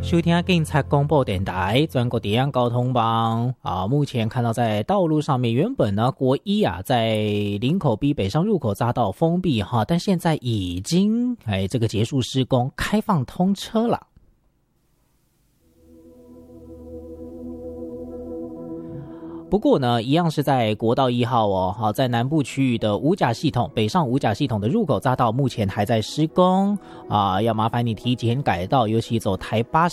收听警察广播电台全国地方交通网目前看到在道路上面，原本呢国一在林口 B 北上入口匝道封闭但现在已经这个结束施工，开放通车了。不过呢，一样是在国道1号在南部区域的五甲系统北上五甲系统的入口匝道目前还在施工要麻烦你提前改道，尤其走台